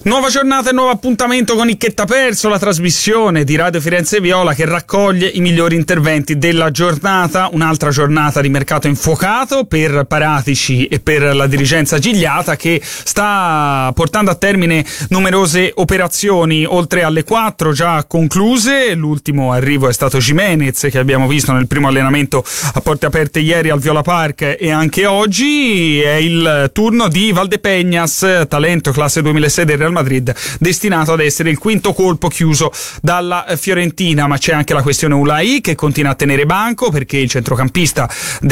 Nuova giornata e nuovo appuntamento con Icchetta Perso, la trasmissione di Radio Firenze Viola che raccoglie i migliori interventi della giornata. Un'altra giornata di mercato infuocato per Paratici e per la dirigenza gigliata, che sta portando a termine numerose operazioni, oltre alle 4 già concluse. L'ultimo arrivo è stato Giménez, che abbiamo visto nel primo allenamento a porte aperte ieri al Viola Park, e anche oggi è il turno di Valdepeñas, talento classe 2006 del Real Madrid, destinato ad essere il quinto colpo chiuso dalla Fiorentina. Ma c'è anche la questione Ulai, che continua a tenere banco, perché il centrocampista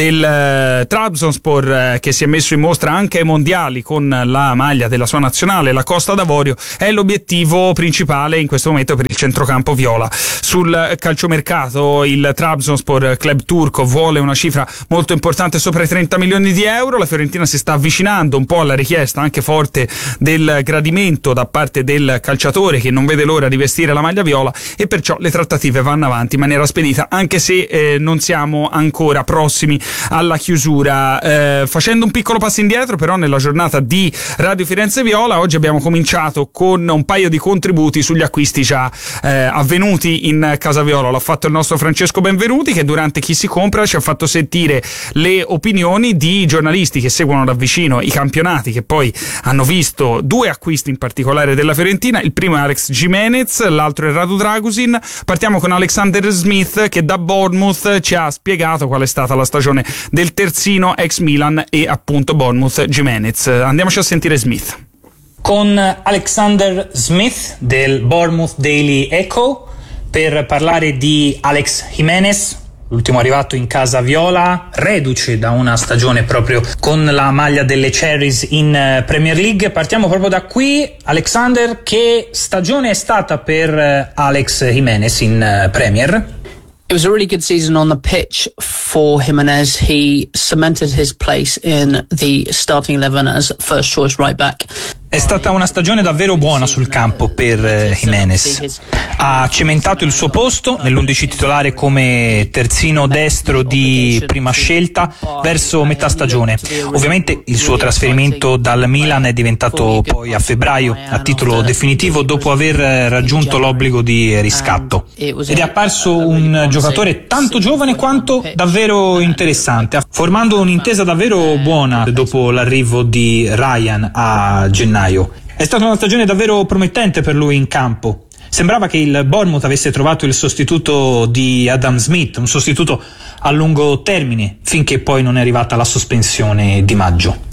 del Trabzonspor, che si è messo in mostra anche ai mondiali con la maglia della sua nazionale, la Costa d'Avorio, è l'obiettivo principale in questo momento per il centrocampo viola. Sul calciomercato il Trabzonspor, club turco, vuole una cifra molto importante, sopra i 30 milioni di euro. La Fiorentina si sta avvicinando un po' alla richiesta anche forte del gradimento da parte del calciatore, che non vede l'ora di vestire la maglia viola, e perciò le trattative vanno avanti in maniera spedita, anche se non siamo ancora prossimi alla chiusura. Facendo un piccolo passo indietro però nella giornata di Radio Firenze Viola, oggi abbiamo cominciato con un paio di contributi sugli acquisti già avvenuti in Casa Viola. L'ha fatto il nostro Francesco Benvenuti, che durante Chi si compra ci ha fatto sentire le opinioni di giornalisti che seguono da vicino i campionati, che poi hanno visto due acquisti in particolare della Fiorentina. Il primo è Alex Giménez, l'altro è Radu Dragusin. Partiamo con Alexander Smith, che da Bournemouth ci ha spiegato qual è stata la stagione del terzino ex Milan e appunto Bournemouth Giménez. Andiamoci a sentire Smith. Con Alexander Smith del Bournemouth Daily Echo per parlare di Alex Giménez, l'ultimo arrivato in Casa Viola, reduce da una stagione proprio con la maglia delle Cherries in Premier League. Partiamo proprio da qui. Alexander, che stagione è stata per Alex Giménez in Premier? It was a really good season on the pitch for Jimenez. He cemented his place in the starting 11 as first choice right back. È stata una stagione davvero buona sul campo per Jiménez. Ha cementato il suo posto nell'11 titolare come terzino destro di prima scelta verso metà stagione. Ovviamente il suo trasferimento dal Milan è diventato poi a febbraio a titolo definitivo, dopo aver raggiunto l'obbligo di riscatto. Ed è apparso un giocatore tanto giovane quanto davvero interessante, formando un'intesa davvero buona dopo l'arrivo di Ryan a gennaio. È stata una stagione davvero promettente per lui in campo. Sembrava che il Bournemouth avesse trovato il sostituto di Adam Smith, un sostituto a lungo termine, finché poi non è arrivata la sospensione di maggio.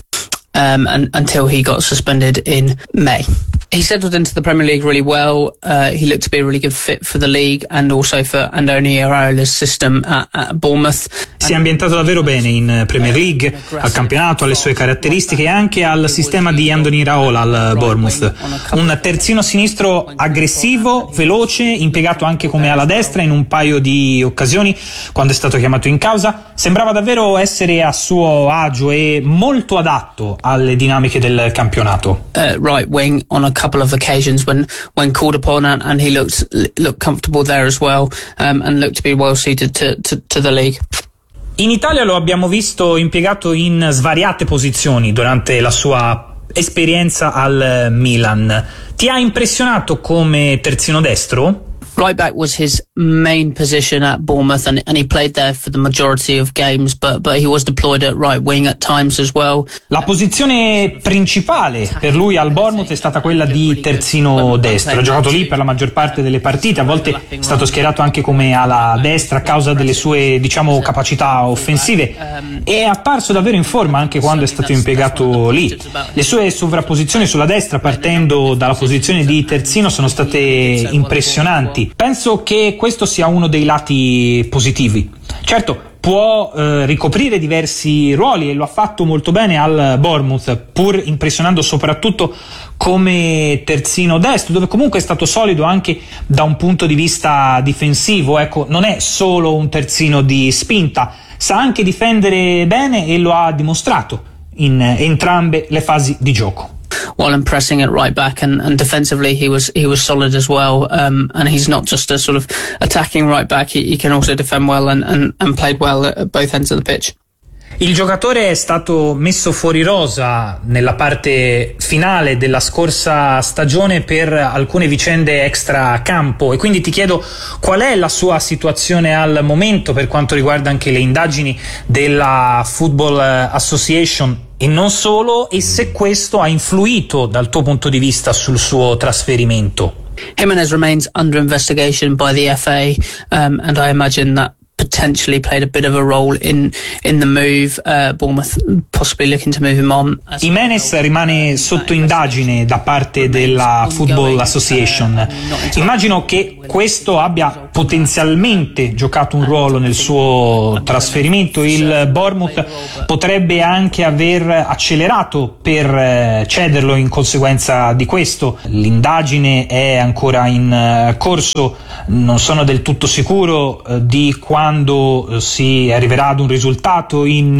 Until he got suspended in May. He settled into the Premier League really well. He looked to be a really good fit for the league and also for Andoni Iraola's system at Bournemouth. Si è ambientato davvero bene in Premier League, al campionato, alle sue caratteristiche e anche al sistema di Andoni Iraola al Bournemouth. Un terzino sinistro aggressivo, veloce, impiegato anche come ala destra in un paio di occasioni quando è stato chiamato in causa. Sembrava davvero essere a suo agio e molto adatto alle dinamiche del campionato. Right wing on a couple of occasions when called upon, and he looked comfortable there as well, and looked to be well suited to the league. In Italia lo abbiamo visto impiegato in svariate posizioni durante la sua esperienza al Milan. Ti ha impressionato come terzino destro? Right back was his main position at Bournemouth, and he played there for the majority of games, but he was deployed at right wing at times as well. La posizione principale per lui al Bournemouth è stata quella di terzino destro. Ha giocato lì per la maggior parte delle partite, a volte è stato schierato anche come ala destra a causa delle sue, diciamo, capacità offensive, e è apparso davvero in forma anche quando è stato impiegato lì. Le sue sovrapposizioni sulla destra, partendo dalla posizione di terzino, sono state impressionanti. Penso che questo sia uno dei lati positivi. Certo, può ricoprire diversi ruoli e lo ha fatto molto bene al Bournemouth, pur impressionando soprattutto come terzino destro, dove comunque è stato solido anche da un punto di vista difensivo. Ecco, non è solo un terzino di spinta, sa anche difendere bene e lo ha dimostrato in entrambe le fasi di gioco. While impressing at right back and defensively he was solid as well, and he's not just a sort of attacking right back, he can also defend well and played well at both ends of the pitch. Il giocatore è stato messo fuori rosa nella parte finale della scorsa stagione per alcune vicende extra campo, e quindi ti chiedo qual è la sua situazione al momento per quanto riguarda anche le indagini della Football Association e non solo, e se questo ha influito dal tuo punto di vista sul suo trasferimento. Jimenez remains under investigation by the FA, and I imagine that potentially played a bit of a role in the move. Bournemouth possibly looking to move him on. Jimenez rimane sotto indagine da parte della Football Association. Immagino che questo abbia potenzialmente giocato un ruolo nel suo trasferimento. Il Bournemouth potrebbe anche aver accelerato per cederlo in conseguenza di questo. L'indagine è ancora in corso, non sono del tutto sicuro di quando si arriverà ad un risultato in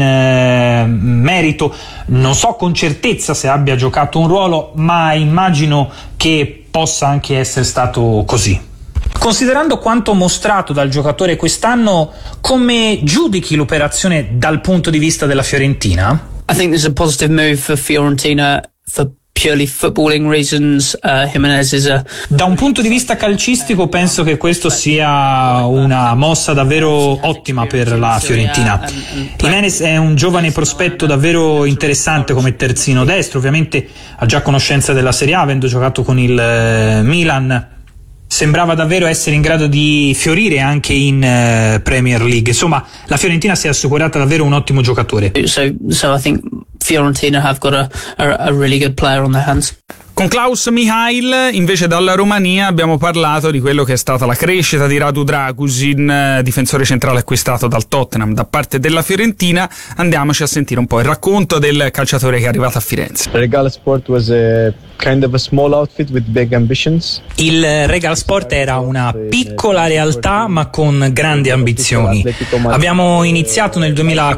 merito. Non so con certezza se abbia giocato un ruolo, ma immagino che possa anche essere stato così. Considerando quanto mostrato dal giocatore quest'anno, come giudichi l'operazione dal punto di vista della Fiorentina? I think there's a positive move for Fiorentina for purely footballing reasons. Jimenez is Da un punto di vista calcistico penso che questo sia una mossa davvero ottima per la Fiorentina. Jimenez è un giovane prospetto davvero interessante come terzino destro, ovviamente ha già conoscenza della Serie A avendo giocato con il Milan. Sembrava davvero essere in grado di fiorire anche in Premier League. Insomma, la Fiorentina si è assicurata davvero un ottimo giocatore. So I think Fiorentina have got a really good player on their hands. Con Klaus Mihail, invece, dalla Romania abbiamo parlato di quello che è stata la crescita di Radu Dragusin, difensore centrale acquistato dal Tottenham da parte della Fiorentina. Andiamoci a sentire un po' il racconto del calciatore che è arrivato a Firenze. Regal Sport was a kind of a small outfit with big ambitions. Il Regal Sport era una piccola realtà ma con grandi ambizioni. Abbiamo iniziato nel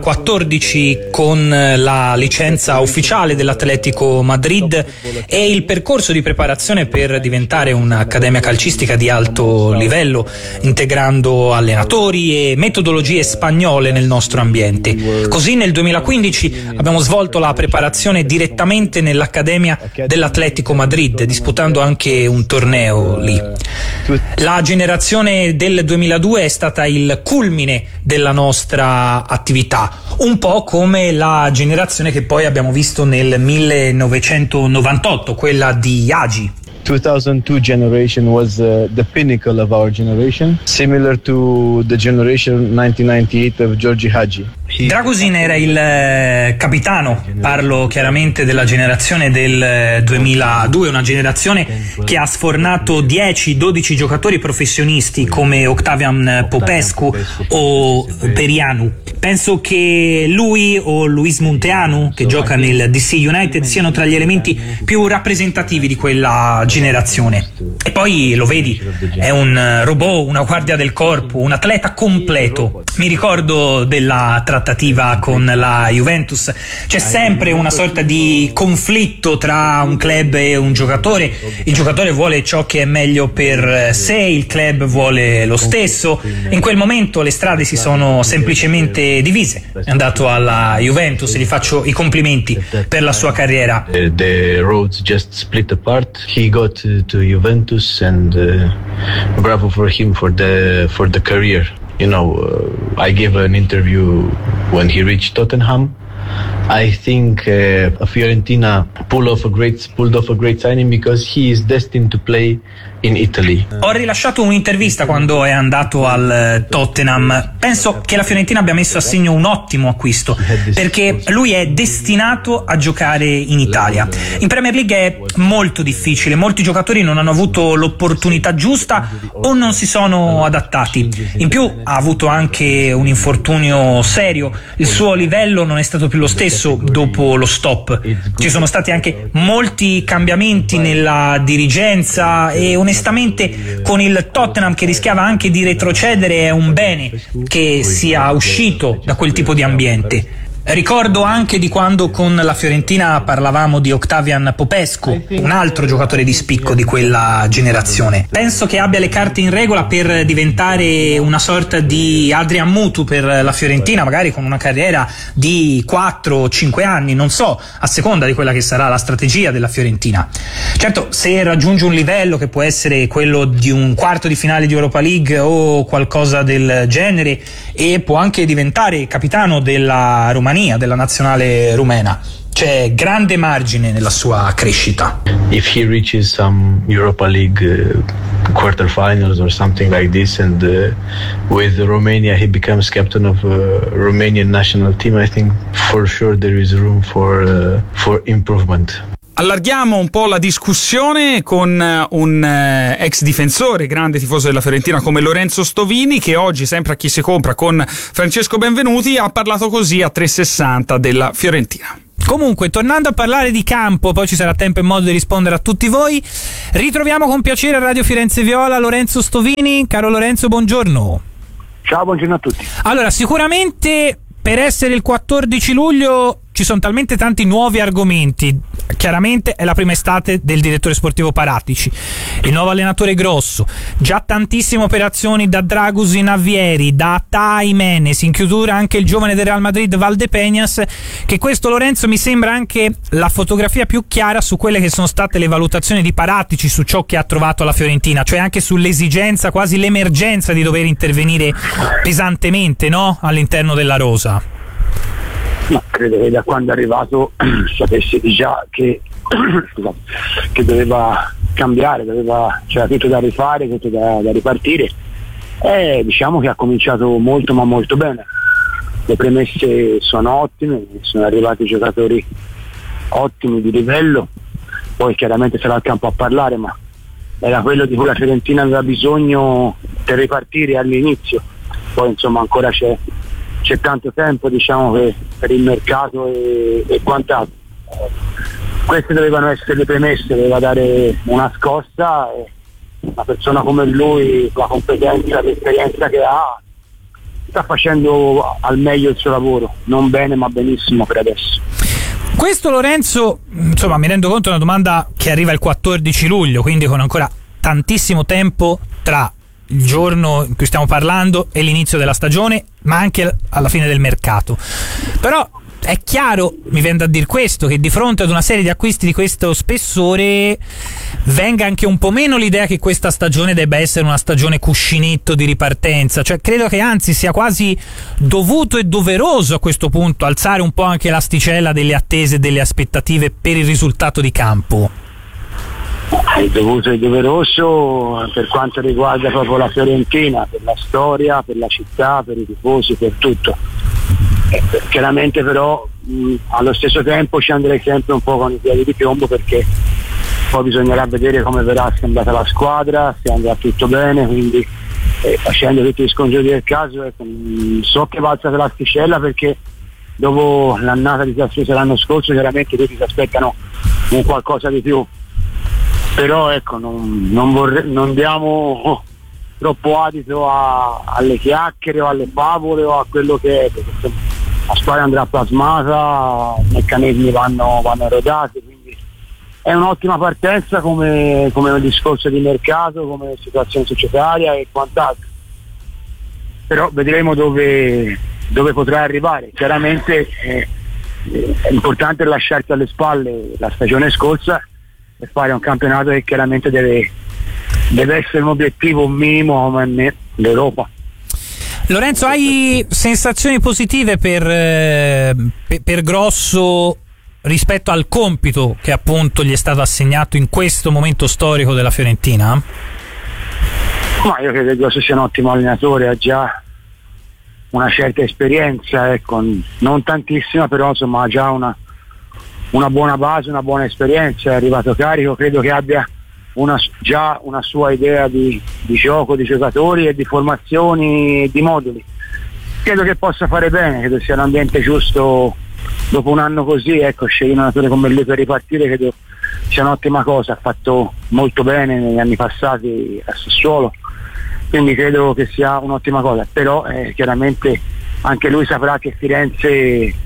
2014 con la licenza ufficiale dell'Atletico Madrid e il percorso di preparazione per diventare un'accademia calcistica di alto livello, integrando allenatori e metodologie spagnole nel nostro ambiente. Così nel 2015 abbiamo svolto la preparazione direttamente nell'accademia dell'Atletico Madrid, disputando anche un torneo lì. La generazione del 2002 è stata il culmine della nostra attività, un po' come la generazione che poi abbiamo visto nel 1998, quella di Hagi. 2002 generation was the pinnacle of our generation, similar to the generation 1998 of Giorgi Hagi. Dragusin era il capitano, parlo chiaramente della generazione del 2002, una generazione che ha sfornato 10-12 giocatori professionisti come Octavian Popescu o Perianu. Penso che lui o Luis Munteanu, che gioca nel DC United, siano tra gli elementi più rappresentativi di quella generazione. E poi lo vedi, è un robot, una guardia del corpo, un atleta completo. Mi ricordo della trattativa con la Juventus, c'è sempre una sorta di conflitto tra un club e un giocatore. Il giocatore vuole ciò che è meglio per sé, il club vuole lo stesso. In quel momento le strade si sono semplicemente divise. È andato alla Juventus e gli faccio i complimenti per la sua carriera. The roads just split apart. He got to Juventus and bravo for him for the career. You know, I gave an interview when he reached Tottenham. I think Fiorentina pulled off a great signing because he is destined to play in Italy. Ho rilasciato un'intervista quando è andato al Tottenham. Penso che la Fiorentina abbia messo a segno un ottimo acquisto, perché lui è destinato a giocare in Italia. In Premier League è molto difficile, molti giocatori non hanno avuto l'opportunità giusta o non si sono adattati. In più ha avuto anche un infortunio serio, il suo livello non è stato più lo stesso dopo lo stop. Ci sono stati anche molti cambiamenti nella dirigenza e onestamente con il Tottenham che rischiava anche di retrocedere è un bene che sia uscito da quel tipo di ambiente. Ricordo anche di quando con la Fiorentina parlavamo di Octavian Popescu, un altro giocatore di spicco di quella generazione. Penso che abbia le carte in regola per diventare una sorta di Adrian Mutu per la Fiorentina, magari con una carriera di 4-5 anni, non so, a seconda di quella che sarà la strategia della Fiorentina. Certo, se raggiunge un livello che può essere quello di un quarto di finale di Europa League o qualcosa del genere, e può anche diventare capitano della Romania, della nazionale rumena, c'è grande margine nella sua crescita. If he reaches some Europa League quarterfinals or something like this, and with Romania he becomes captain of Romanian national team, I think for sure there is room for improvement. Allarghiamo un po' la discussione con un ex difensore, grande tifoso della Fiorentina come Lorenzo Stovini, che oggi, sempre a Chi si compra con Francesco Benvenuti, ha parlato così a 360 della Fiorentina. Comunque, tornando a parlare di campo, poi ci sarà tempo e modo di rispondere a tutti voi, ritroviamo con piacere a Radio Firenze Viola Lorenzo Stovini. Caro Lorenzo, buongiorno. Ciao, buongiorno a tutti. Allora, sicuramente per essere il 14 luglio ci sono talmente tanti nuovi argomenti. Chiaramente è la prima estate del direttore sportivo Paratici, il nuovo allenatore Grosso, già tantissime operazioni da Dragusin a Vieri, da Atta a Jimenez, in chiusura anche il giovane del Real Madrid Valdepeñas, che questo, Lorenzo, mi sembra anche la fotografia più chiara su quelle che sono state le valutazioni di Paratici su ciò che ha trovato la Fiorentina, cioè anche sull'esigenza, quasi l'emergenza di dover intervenire pesantemente, no? All'interno della rosa. Ma credo che da quando è arrivato sapesse già che che doveva cambiare, c'era tutto da rifare, tutto da ripartire, e diciamo che ha cominciato molto ma molto bene. Le premesse sono ottime, sono arrivati giocatori ottimi di livello, poi chiaramente sarà al campo a parlare, ma era quello di cui la Fiorentina aveva bisogno per ripartire all'inizio. Poi insomma ancora c'è tanto tempo, diciamo, per il mercato e quant'altro. Queste dovevano essere le premesse, doveva dare una scossa, e una persona come lui, la competenza, l'esperienza che ha, sta facendo al meglio il suo lavoro, non bene ma benissimo per adesso. Questo, Lorenzo, insomma, mi rendo conto, è una domanda che arriva il 14 luglio, quindi con ancora tantissimo tempo tra il giorno in cui stiamo parlando e l'inizio della stagione, ma anche alla fine del mercato. Però è chiaro, mi viene da dire questo, che di fronte ad una serie di acquisti di questo spessore venga anche un po' meno l'idea che questa stagione debba essere una stagione cuscinetto di ripartenza. Cioè, credo che anzi sia quasi dovuto e doveroso a questo punto alzare un po' anche l'asticella delle attese e delle aspettative per il risultato di campo. È dovuto e doveroso per quanto riguarda proprio la Fiorentina, per la storia, per la città, per i tifosi, per tutto. Chiaramente però allo stesso tempo ci andrei sempre un po' con i piedi di piombo, perché poi bisognerà vedere come verrà assemblata la squadra, se andrà tutto bene, quindi facendo tutti gli scongiuri del caso, so che va alzata l'asticella, perché dopo l'annata disastrosa l'anno scorso chiaramente tutti si aspettano un qualcosa di più. Però ecco, non diamo troppo adito alle chiacchiere o alle favole o a quello che è, perché la squadra andrà plasmata, i meccanismi vanno rodati, quindi è un'ottima partenza come un discorso di mercato, come situazione societaria e quant'altro. Però vedremo dove potrà arrivare. Chiaramente è importante lasciarsi alle spalle la stagione scorsa e fare un campionato che chiaramente deve essere un obiettivo minimo come l'Europa. Lorenzo, hai sensazioni positive per Grosso rispetto al compito che appunto gli è stato assegnato in questo momento storico della Fiorentina? Ma io credo che Grosso sia un ottimo allenatore, ha già una certa esperienza, ecco, non tantissima, però insomma ha già una buona base, una buona esperienza, è arrivato carico, credo che abbia già una sua idea di gioco, di giocatori e di formazioni, di moduli. Credo che possa fare bene, credo sia l'ambiente giusto dopo un anno così, ecco, scegliere un allenatore come lui per ripartire credo sia un'ottima cosa, ha fatto molto bene negli anni passati a Sassuolo, quindi credo che sia un'ottima cosa, però chiaramente anche lui saprà che Firenze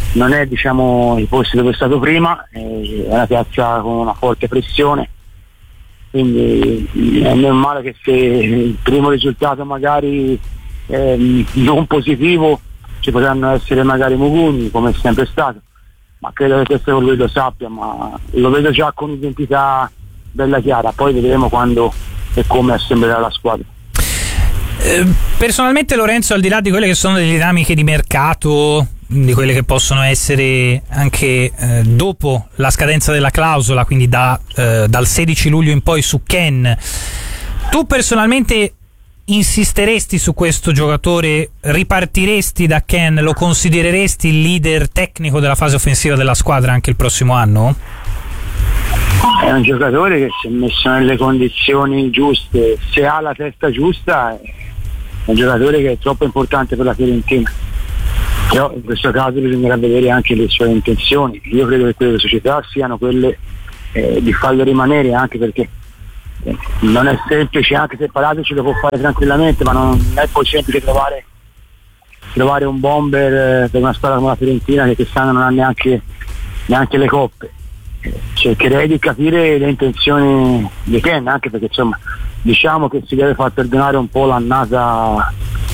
non è i posti dove è stato prima, è una piazza con una forte pressione, quindi è normale che se il primo risultato magari non positivo ci potranno essere magari mugugni, come è sempre stato, ma credo che questo lui lo sappia, ma lo vedo già con identità bella chiara, poi vedremo quando e come assemblierà la squadra. Personalmente, Lorenzo, al di là di quelle che sono le dinamiche di mercato, di quelle che possono essere anche dopo la scadenza della clausola, quindi dal 16 luglio in poi su Ken, tu personalmente insisteresti su questo giocatore? Ripartiresti da Ken? Lo considereresti il leader tecnico della fase offensiva della squadra anche il prossimo anno? È un giocatore che si è messo nelle condizioni giuste, se ha la testa giusta è un giocatore che è troppo importante per la Fiorentina, però in questo caso bisognerà vedere anche le sue intenzioni. Io credo che quelle delle società siano quelle di farlo rimanere, anche perché non è semplice, anche se Palazzo ce lo può fare tranquillamente, ma non è poi semplice trovare un bomber per una squadra come la Fiorentina che quest'anno non ha neanche le coppe. Cercherei di capire le intenzioni di Ken, anche perché insomma diciamo che si deve far perdonare un po' l'annata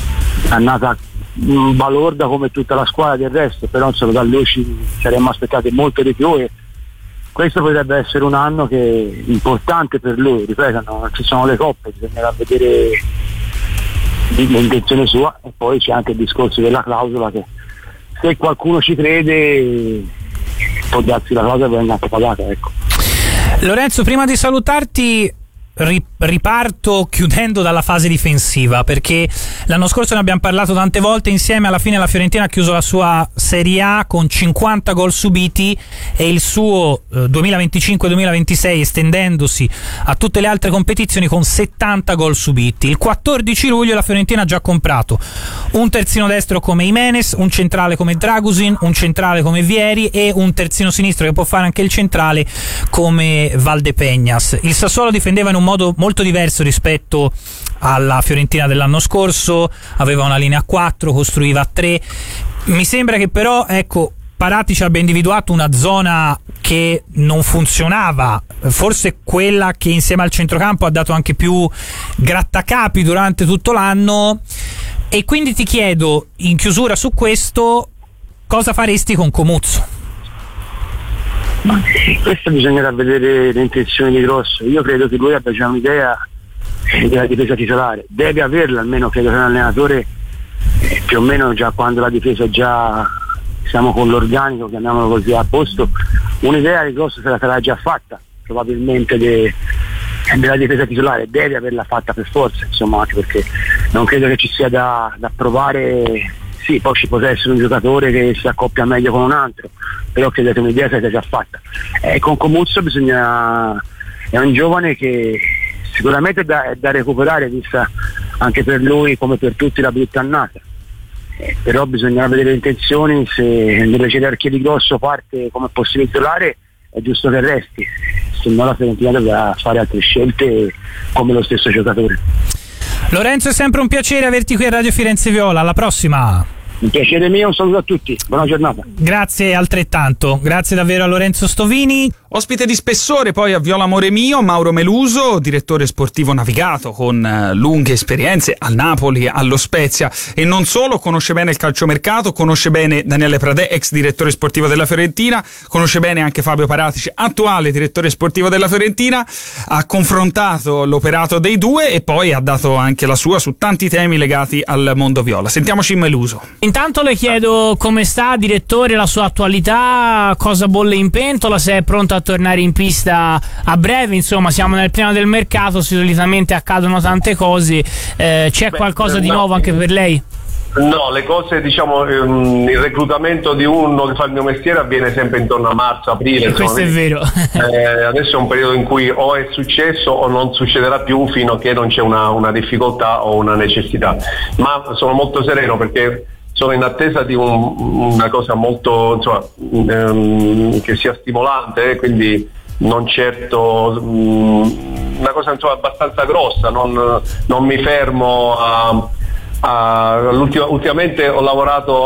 balorda come tutta la squadra del resto, però insomma da lui ci saremmo aspettati molto di più e questo potrebbe essere un anno che è importante per lui, ripeto, non ci sono le coppe, bisognerà vedere l'intenzione sua e poi c'è anche il discorso della clausola che se qualcuno ci crede può darsi la clausola venga anche pagata, ecco. Lorenzo, prima di salutarti riparto chiudendo dalla fase difensiva, perché l'anno scorso ne abbiamo parlato tante volte insieme. Alla fine la Fiorentina ha chiuso la sua Serie A con 50 gol subiti e il suo 2025-2026 estendendosi a tutte le altre competizioni con 70 gol subiti. Il 14 luglio la Fiorentina ha già comprato un terzino destro come Jimenez, un centrale come Dragusin, un centrale come Vieri e un terzino sinistro che può fare anche il centrale come Valdepeñas. Il Sassuolo difendeva in un modo molto diverso rispetto alla Fiorentina dell'anno scorso, aveva una linea a 4, costruiva a 3. Mi sembra che però, ecco, Paratici abbia individuato una zona che non funzionava, forse quella che insieme al centrocampo ha dato anche più grattacapi durante tutto l'anno, e quindi ti chiedo in chiusura su questo cosa faresti con Comuzzo? Questo bisognerà vedere le intenzioni di Grosso. Io credo che lui abbia già un'idea della difesa titolare, deve averla, almeno credo che un allenatore più o meno già quando la difesa già siamo con l'organico, chiamiamolo così, a posto, un'idea di Grosso se la sarà già fatta probabilmente della difesa titolare, deve averla fatta per forza, insomma, anche perché non credo che ci sia da provare. Sì, poi ci potrà essere un giocatore che si accoppia meglio con un altro, però credo che un'idea sia già fatta. Con Comuzzo è un giovane che sicuramente è da recuperare, vista anche per lui come per tutti la brutta annata, però bisogna vedere le intenzioni. Se nelle gerarchie di Grosso parte come possibile titolare è giusto che resti, se no la Fiorentina dovrà fare altre scelte come lo stesso giocatore. Lorenzo, è sempre un piacere averti qui a Radio Firenze Viola, alla prossima. Un piacere mio, un saluto a tutti, buona giornata. Grazie altrettanto, grazie davvero a Lorenzo Stovini. Ospite di spessore poi a Viola Amore Mio, Mauro Meluso, direttore sportivo navigato con lunghe esperienze al Napoli, allo Spezia e non solo, conosce bene il calciomercato, conosce bene Daniele Pradè, ex direttore sportivo della Fiorentina, conosce bene anche Fabio Paratici, attuale direttore sportivo della Fiorentina, ha confrontato l'operato dei due e poi ha dato anche la sua su tanti temi legati al mondo viola. Sentiamoci Meluso. Intanto le chiedo come sta, direttore, la sua attualità, cosa bolle in pentola, se è pronto a tornare in pista a breve. Insomma, siamo nel pieno del mercato, solitamente accadono tante cose, c'è qualcosa di nuovo anche per lei? No, le cose, diciamo, il reclutamento di uno che fa il mio mestiere avviene sempre intorno a marzo, aprile. Questo è vero. Adesso è un periodo in cui o è successo o non succederà più fino a che non c'è una difficoltà o una necessità. Ma sono molto sereno perché sono in attesa di una cosa molto, insomma, che sia stimolante, quindi non certo una cosa, insomma, abbastanza grossa, non mi fermo ultimamente ho lavorato a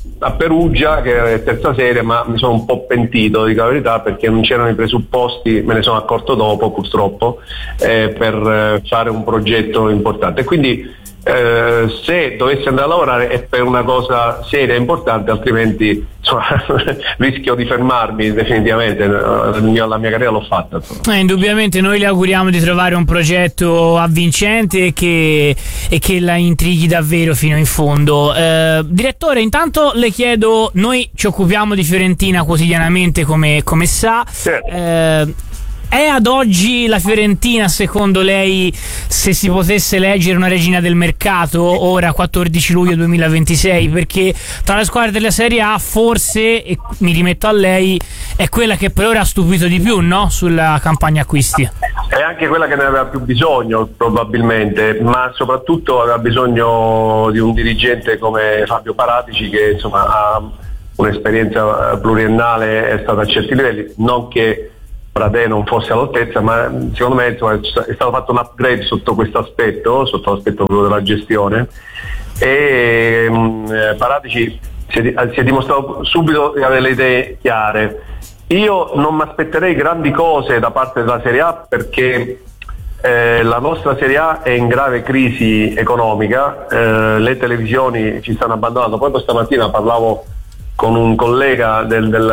a Perugia, che è terza serie, ma mi sono un po' pentito, dico la verità, perché non c'erano i presupposti, me ne sono accorto dopo purtroppo, per fare un progetto importante. E quindi se dovessi andare a lavorare è per una cosa seria e importante, altrimenti insomma, rischio di fermarmi definitivamente. La mia carriera l'ho fatta. Indubbiamente noi le auguriamo di trovare un progetto avvincente e che la intrighi davvero fino in fondo. Direttore, intanto le chiedo, noi ci occupiamo di Fiorentina quotidianamente come sa. Certo. È ad oggi la Fiorentina, secondo lei, se si potesse leggere, una regina del mercato, ora 14 luglio 2026? Perché tra le squadre della Serie A forse, e mi rimetto a lei, è quella che per ora ha stupito di più, no? Sulla campagna acquisti. È anche quella che ne aveva più bisogno probabilmente, ma soprattutto aveva bisogno di un dirigente come Fabio Paratici, che insomma ha un'esperienza pluriennale, è stata a certi livelli, non che Pradè non fosse all'altezza, ma secondo me insomma, è stato fatto un upgrade sotto questo aspetto, sotto l'aspetto proprio della gestione, e Paratici si è dimostrato subito di avere le idee chiare. Io non mi aspetterei grandi cose da parte della Serie A, perché la nostra Serie A è in grave crisi economica, le televisioni ci stanno abbandonando. Poi questa mattina parlavo con un collega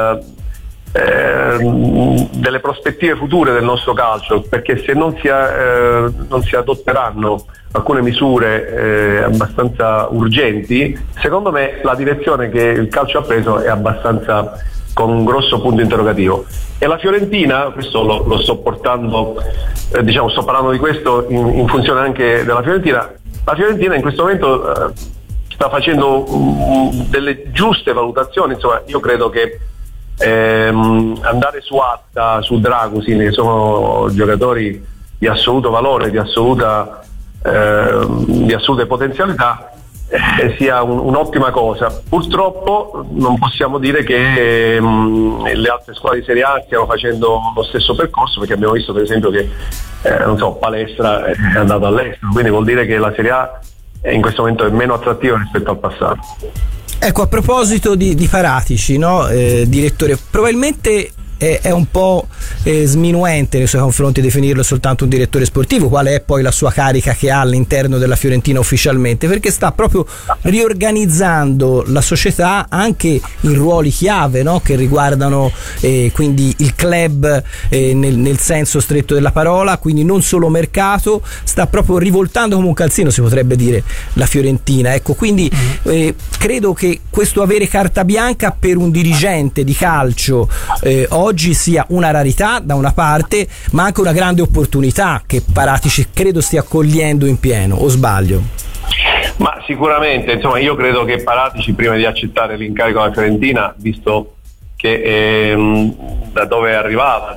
delle prospettive future del nostro calcio, perché se non si adotteranno alcune misure abbastanza urgenti, secondo me la direzione che il calcio ha preso è abbastanza con un grosso punto interrogativo. E la Fiorentina, questo lo sto portando, sto parlando di questo in funzione anche della Fiorentina. La Fiorentina in questo momento sta facendo delle giuste valutazioni. Insomma, io credo che andare su Atta, su Dragusin, che sono giocatori di assoluto valore, di assolute potenzialità, sia un'ottima cosa. Purtroppo non possiamo dire che le altre squadre di Serie A stiano facendo lo stesso percorso, perché abbiamo visto per esempio che Palestra è andato all'estero, quindi vuol dire che la Serie A in questo momento è meno attrattiva rispetto al passato. Ecco, a proposito di Paratici, no, direttore, probabilmente è un po' sminuente nei suoi confronti definirlo soltanto un direttore sportivo, quale è poi la sua carica che ha all'interno della Fiorentina ufficialmente, perché sta proprio riorganizzando la società anche in ruoli chiave, no? Che riguardano quindi il club nel senso stretto della parola, quindi non solo mercato, sta proprio rivoltando come un calzino, si potrebbe dire, la Fiorentina. Ecco, quindi credo che questo avere carta bianca per un dirigente di calcio oggi sia una rarità da una parte, ma anche una grande opportunità che Paratici credo stia cogliendo in pieno, o sbaglio? Ma sicuramente, insomma, io credo che Paratici, prima di accettare l'incarico della Fiorentina, visto che da dove arrivava,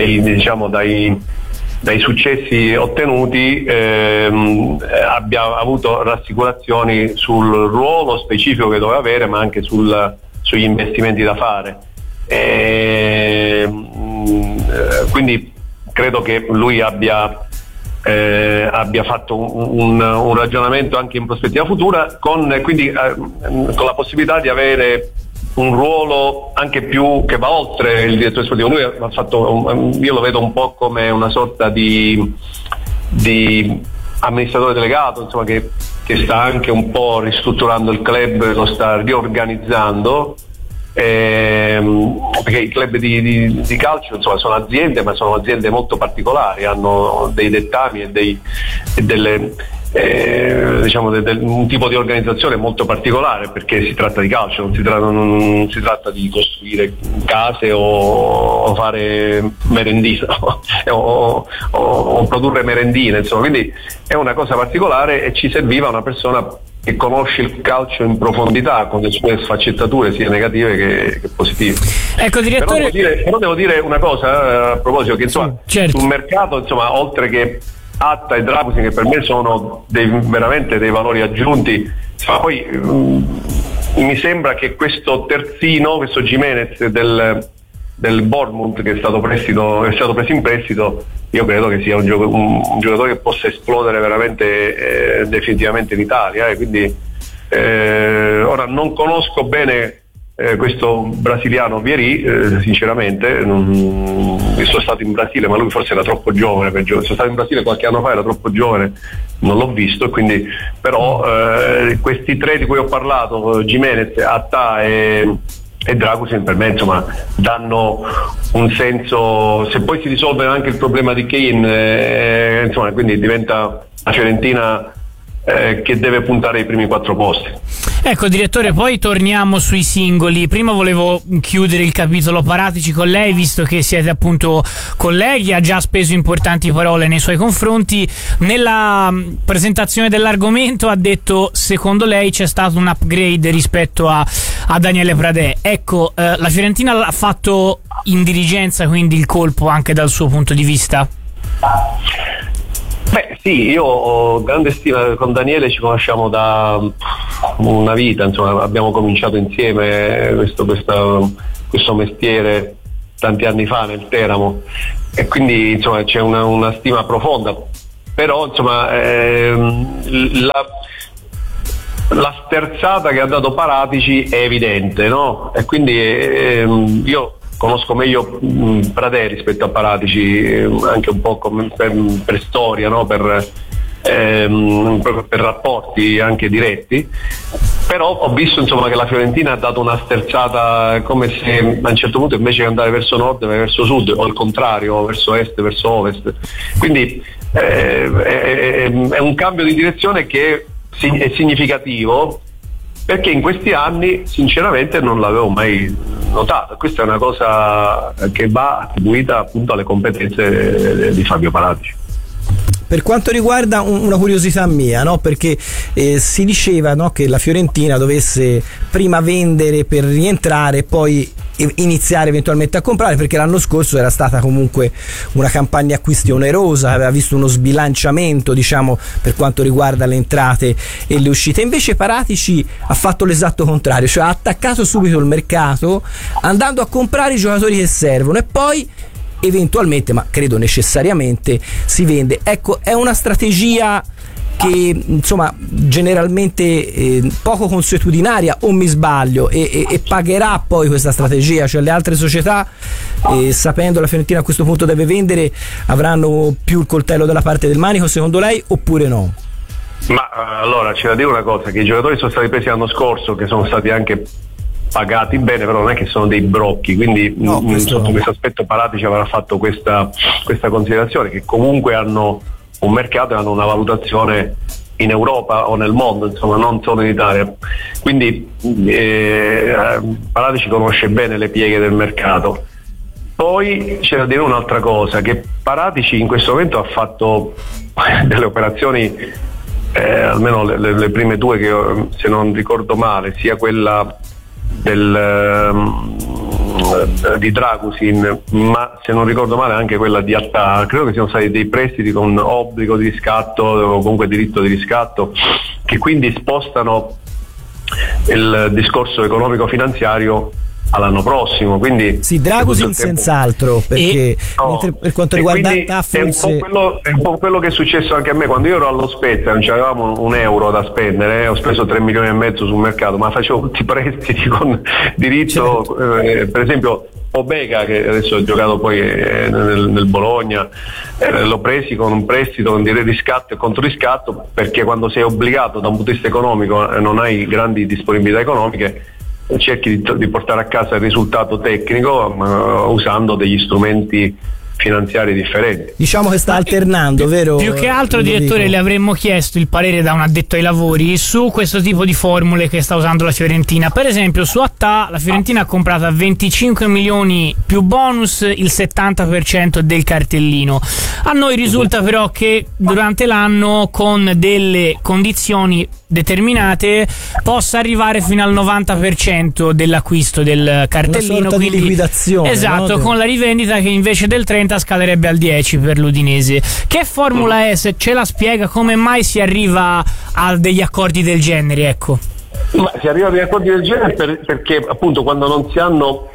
dai successi ottenuti, abbia avuto rassicurazioni sul ruolo specifico che doveva avere, ma anche sugli investimenti da fare. Quindi credo che lui abbia fatto un ragionamento anche in prospettiva futura, con la possibilità di avere un ruolo anche più che va oltre il direttore sportivo. Lui ha fatto, io lo vedo un po' come una sorta di amministratore delegato, insomma, che sta anche un po' ristrutturando il club, lo sta riorganizzando. Perché i club di calcio, insomma, sono aziende, ma sono aziende molto particolari, hanno dei dettami e un tipo di organizzazione molto particolare, perché si tratta di calcio, non si tratta di costruire case o fare merendine o produrre merendine, insomma. Quindi è una cosa particolare e ci serviva una persona che conosce il calcio in profondità, con le sue sfaccettature sia negative che positive. Ecco, direttore, però devo dire una cosa a proposito, che insomma, certo, sul mercato, insomma, oltre che Atta e Dragusin, che per me sono veramente dei valori aggiunti, poi mi sembra che questo terzino, questo Gimenez del Bournemouth, che è stato preso in prestito, io credo che sia un giocatore che possa esplodere veramente definitivamente in Italia, quindi Ora non conosco bene questo brasiliano Vieri, sinceramente sono stato in Brasile, ma lui forse era troppo giovane per giocare. Sono stato in Brasile qualche anno fa, era troppo giovane, non l'ho visto, quindi però questi tre di cui ho parlato, Gimenez, Attà e Dragusin, per me insomma danno un senso. Se poi si risolve anche il problema di Kane, insomma, quindi diventa la Fiorentina che deve puntare ai primi 4 posti. Ecco, direttore, poi torniamo sui singoli. Prima volevo chiudere il capitolo Paratici con lei, visto che siete appunto colleghi, ha già speso importanti parole nei suoi confronti. Nella presentazione dell'argomento ha detto, secondo lei c'è stato un upgrade rispetto a Daniele Pradè. Ecco, la Fiorentina ha fatto in dirigenza quindi il colpo anche dal suo punto di vista? Beh sì, io ho grande stima con Daniele, ci conosciamo da una vita, insomma abbiamo cominciato insieme questo mestiere tanti anni fa nel Teramo, e quindi insomma c'è una stima profonda, però insomma la sterzata che ha dato Paratici è evidente, no? E quindi io conosco meglio Pradè rispetto a Paratici, anche un po' per storia, no? Per rapporti anche diretti, però ho visto insomma che la Fiorentina ha dato una sterzata, come se a un certo punto invece che andare verso nord vai verso sud, o al contrario verso est verso ovest, quindi è un cambio di direzione che è significativo, perché in questi anni sinceramente non l'avevo mai notato. Questa è una cosa che va attribuita appunto alle competenze di Fabio Paratici. Per quanto riguarda una curiosità mia, no? Perché si diceva, no, che la Fiorentina dovesse prima vendere per rientrare e poi iniziare eventualmente a comprare, perché l'anno scorso era stata comunque una campagna acquisti onerosa, aveva visto uno sbilanciamento, diciamo, per quanto riguarda le entrate e le uscite. Invece Paratici ha fatto l'esatto contrario, cioè ha attaccato subito il mercato andando a comprare i giocatori che servono e poi eventualmente, ma credo necessariamente, si vende. Ecco, è una strategia che insomma generalmente poco consuetudinaria, o mi sbaglio, e pagherà poi questa strategia, cioè le altre società sapendo la Fiorentina a questo punto deve vendere avranno più il coltello dalla parte del manico, secondo lei, oppure no? Ma allora c'è da dire una cosa, che i giocatori sono stati presi l'anno scorso, che sono stati anche pagati bene, però non è che sono dei brocchi, quindi sotto questo aspetto Paratici avrà fatto questa considerazione, che comunque hanno un mercato e hanno una valutazione in Europa o nel mondo, insomma non solo in Italia, quindi Paratici conosce bene le pieghe del mercato. Poi c'è da dire un'altra cosa, che Paratici in questo momento ha fatto delle operazioni, almeno le prime due, che se non ricordo male, sia quella di Dragusin, ma se non ricordo male anche quella di Attà, credo che siano stati dei prestiti con obbligo di riscatto o comunque diritto di riscatto, che quindi spostano il discorso economico finanziario all'anno prossimo. Quindi sì, Dragusin senz'altro, perché per quanto riguarda Attà forse è un po' quello che è successo anche a me quando io ero allo Spezia, non c'avevamo un euro da spendere, ho speso 3,5 milioni sul mercato, ma facevo tutti i prestiti con diritto, certo. Per esempio Pobega, che adesso ha giocato poi nel Bologna, l'ho presi con un prestito con riscatto e controriscatto, perché quando sei obbligato da un punto di vista economico e non hai grandi disponibilità economiche, cerchi di portare a casa il risultato tecnico usando degli strumenti finanziari differenti. Diciamo che sta alternando, vero? Più che altro, direttore, le avremmo chiesto il parere da un addetto ai lavori su questo tipo di formule che sta usando la Fiorentina. Per esempio su Attà la Fiorentina ha comprato a 25 milioni più bonus il 70% del cartellino. A noi risulta però che durante l'anno, con delle condizioni determinate, possa arrivare fino al 90% dell'acquisto del cartellino. Una sorta di liquidazione, esatto, no? Con la rivendita che invece del 30 scalerebbe al 10 per l'Udinese. Che formula è, se ce la spiega, come mai si arriva a degli accordi del genere, ecco? Ma si arriva a degli accordi del genere perché appunto quando non si hanno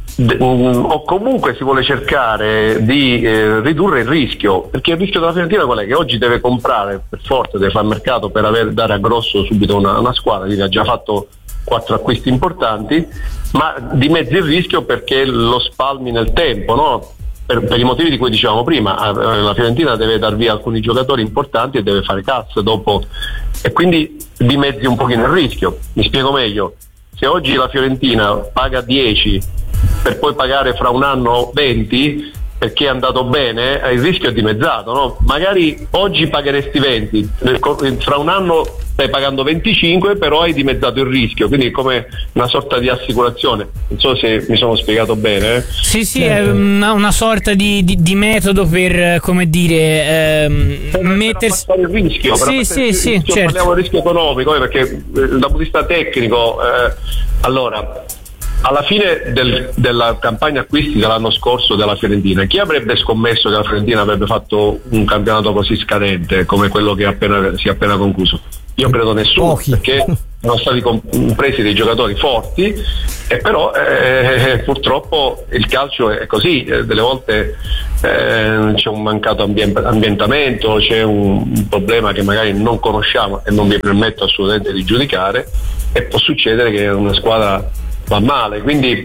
o comunque si vuole cercare di ridurre il rischio, perché il rischio della Fiorentina qual è? Che oggi deve comprare per forza, deve fare mercato per dare a grosso subito una squadra, quindi ha già fatto 4 acquisti importanti, ma dimezzi il rischio perché lo spalmi nel tempo, no? Per i motivi di cui dicevamo prima, la Fiorentina deve dar via alcuni giocatori importanti e deve fare cassa dopo, e quindi dimezzi un pochino il rischio. Mi spiego meglio: se oggi la Fiorentina paga 10 per poi pagare fra un anno 20 perché è andato bene, il rischio è dimezzato, no? Magari oggi pagheresti 20, fra un anno stai pagando 25, però hai dimezzato il rischio, quindi è come una sorta di assicurazione. Non so se mi sono spiegato bene. Sì, è una sorta di metodo per, come dire, mettersi il rischio. Sì, certo. Parliamo del rischio economico, perché dal punto di vista tecnico, allora, alla fine della campagna acquisti dell'anno scorso della Fiorentina, chi avrebbe scommesso che la Fiorentina avrebbe fatto un campionato così scadente come quello che si è appena concluso? Io credo nessuno, perché sono stati presi dei giocatori forti, e però purtroppo il calcio è così, delle volte c'è un mancato ambientamento, c'è un problema che magari non conosciamo e non mi permetto assolutamente di giudicare, e può succedere che una squadra va male, quindi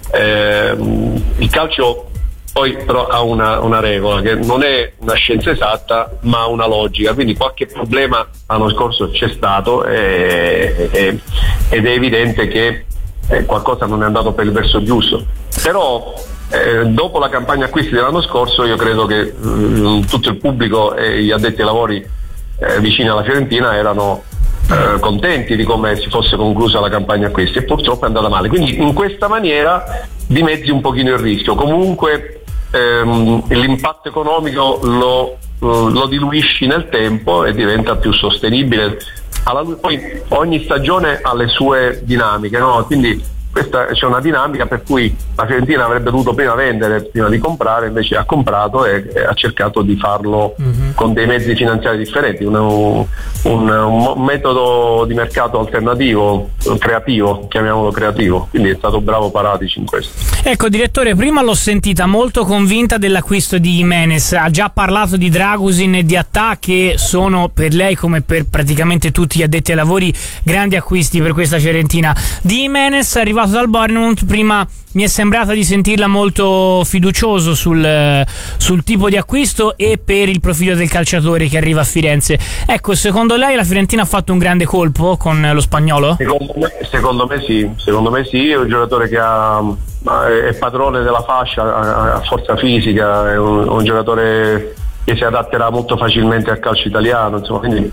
il calcio poi però ha una regola che non è una scienza esatta ma una logica, quindi qualche problema l'anno scorso c'è stato ed è evidente che qualcosa non è andato per il verso giusto, però dopo la campagna acquisti dell'anno scorso io credo che tutto il pubblico e gli addetti ai lavori vicini alla Fiorentina erano contenti di come si fosse conclusa la campagna acquisti, e purtroppo è andata male, quindi in questa maniera dimezzi un pochino il rischio. Comunque l'impatto economico lo diluisci nel tempo e diventa più sostenibile. Poi ogni stagione ha le sue dinamiche, no? Quindi c'è una dinamica per cui la Fiorentina avrebbe dovuto prima vendere prima di comprare, invece ha comprato e ha cercato di farlo con dei mezzi finanziari differenti, un metodo di mercato alternativo, creativo, chiamiamolo creativo, quindi è stato bravo Paratici in questo. Ecco, direttore, prima l'ho sentita molto convinta dell'acquisto di Jimenez, ha già parlato di Dragusin e di Attà, che sono per lei, come per praticamente tutti gli addetti ai lavori, grandi acquisti per questa Fiorentina. Di Jimenez, arrivato dal Bournemouth, prima mi è sembrata di sentirla molto fiducioso sul tipo di acquisto e per il profilo del calciatore che arriva a Firenze. Ecco, secondo lei la Fiorentina ha fatto un grande colpo con lo spagnolo? Secondo me sì, è un giocatore che è padrone della fascia, ha forza fisica, è un giocatore che si adatterà molto facilmente al calcio italiano, insomma, quindi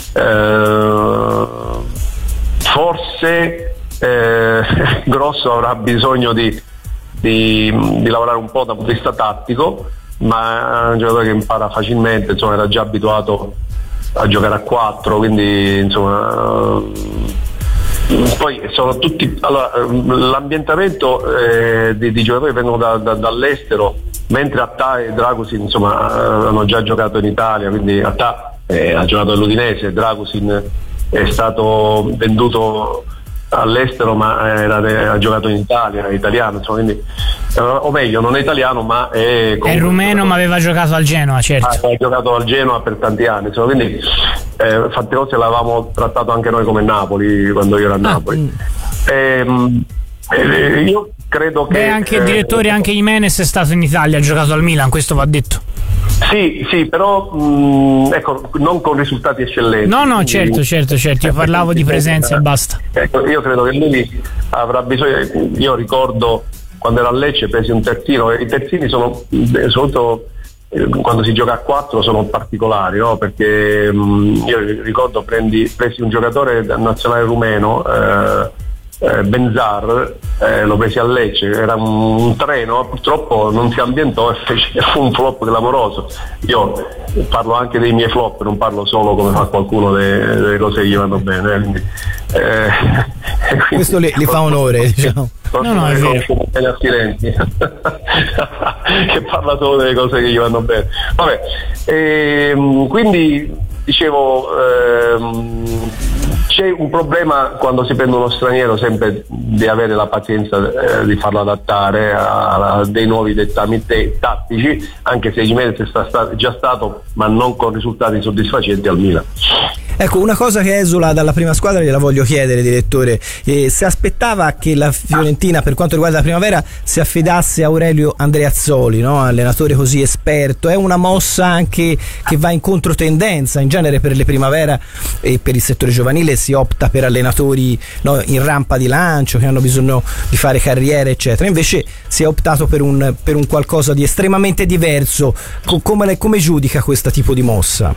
forse Grosso avrà bisogno di lavorare un po' dal punto di vista tattico, ma è un giocatore che impara facilmente, insomma, era già abituato a giocare a 4, quindi insomma poi sono tutti, allora, l'ambientamento di giocatori che vengono dall'estero, mentre Attà e Dragusin insomma hanno già giocato in Italia, quindi Attà ha giocato all'Udinese, Dragusin è stato venduto all'estero ma ha giocato in Italia, è italiano, insomma, quindi, o meglio, non è italiano ma è rumeno, ma aveva giocato al Genoa, certo. Ha giocato al Genoa per tanti anni, insomma, quindi Fantozzi l'avevamo trattato anche noi come Napoli quando io ero a Napoli. Io credo che anche il direttore, anche Jimenez è stato in Italia, ha giocato al Milan, questo va detto. Sì, però ecco, non con risultati eccellenti. No, certo, io parlavo di presenza e basta. Ecco, io credo che lui avrà bisogno. Io ricordo quando era a Lecce presi un terzino, e i terzini sono soprattutto quando si gioca a 4 sono particolari, no? Perché io ricordo presi un giocatore nazionale rumeno, Benzar, lo presi a Lecce, era un treno, purtroppo non si ambientò e fu un flop clamoroso. Io parlo anche dei miei flop, non parlo solo come fa qualcuno delle cose che gli vanno bene, quindi, questo li fa onore, diciamo. No, è vero. Che parla solo delle cose che gli vanno bene. Vabbè, quindi dicevo, C'è un problema quando si prende uno straniero, sempre di avere la pazienza di farlo adattare a dei nuovi dettami tattici, anche se Gimenez è già stato, ma non con risultati soddisfacenti, al Milan. Ecco, una cosa che esula dalla prima squadra gliela voglio chiedere, direttore. Si aspettava che la Fiorentina, per quanto riguarda la primavera, si affidasse a Aurelio Andreazzoli, no? Allenatore così esperto. È una mossa anche che va in controtendenza. In genere per le primavera e per il settore giovanile si opta per allenatori, no, in rampa di lancio, che hanno bisogno di fare carriera, eccetera. Invece si è optato per un qualcosa di estremamente diverso. Come giudica questo tipo di mossa?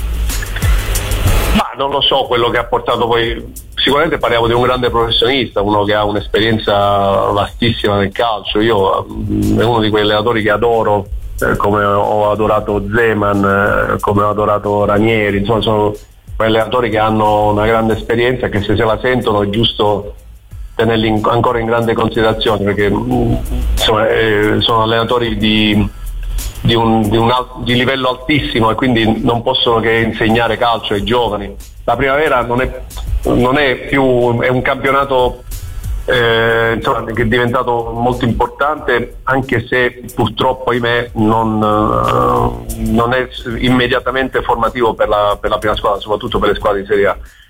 Ma non lo so quello che ha portato poi. Sicuramente parliamo di un grande professionista, uno che ha un'esperienza vastissima nel calcio. Io è uno di quei allenatori che adoro, come ho adorato Zeman, come ho adorato Ranieri. Insomma, sono quei allenatori che hanno una grande esperienza, che se la sentono è giusto tenerli ancora in grande considerazione, perché insomma, sono allenatori di livello altissimo, e quindi non possono che insegnare calcio ai giovani. La primavera non è più, è un campionato insomma, che è diventato molto importante, anche se purtroppo, ahimè, non è immediatamente formativo per la prima squadra, soprattutto per le squadre di Serie A.